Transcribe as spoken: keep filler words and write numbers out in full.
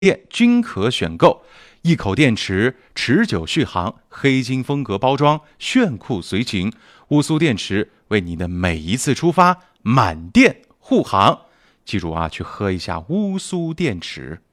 店均可选购。一口电池，持久续航，黑金风格包装，炫酷随行。乌苏电池为你的每一次出发满电护航。记住啊，去喝一下乌苏电池。